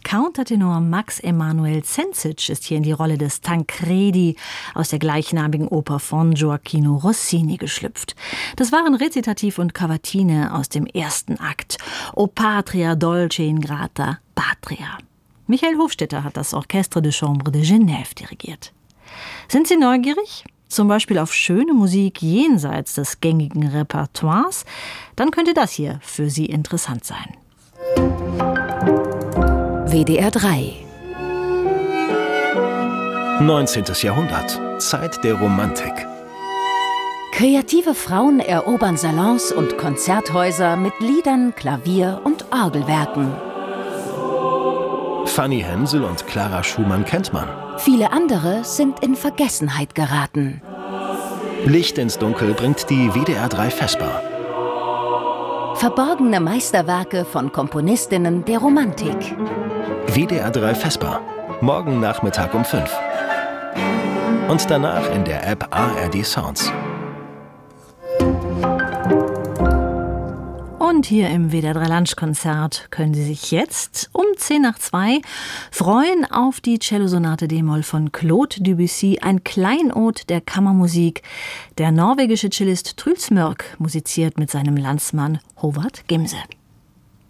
Countertenor Max Emanuel Zenzic ist hier in die Rolle des Tancredi aus der gleichnamigen Oper von Gioacchino Rossini geschlüpft. Das waren Rezitativ und Cavatine aus dem ersten Akt. O Patria dolce ingrata patria. Michael Hofstetter hat das Orchestre de Chambre de Genève dirigiert. Sind Sie neugierig? Zum Beispiel auf schöne Musik jenseits des gängigen Repertoires? Dann könnte das hier für Sie interessant sein. WDR 3 19. Jahrhundert. Zeit der Romantik. Kreative Frauen erobern Salons und Konzerthäuser mit Liedern, Klavier- und Orgelwerken. Fanny Hensel und Clara Schumann kennt man. Viele andere sind in Vergessenheit geraten. Licht ins Dunkel bringt die WDR 3 Vesper. Verborgene Meisterwerke von Komponistinnen der Romantik. WDR 3 Vesper. Morgen Nachmittag um 5. Und danach in der App ARD Sounds. Und hier im WDR 3 Lunchkonzert können Sie sich jetzt um 1:10 freuen auf die Cellosonate d-Moll von Claude Debussy, ein Kleinod der Kammermusik. Der norwegische Cellist Truls Mørk musiziert mit seinem Landsmann Håvard Gimse.